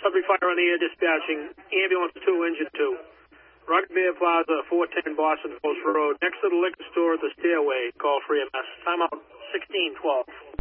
Sudbury Fire on the air dispatching. Ambulance 2, engine 2. Rocket Beer Plaza, 410 Boston Post Road, next to the liquor store at the stairway. Call for EMS. Timeout 1612.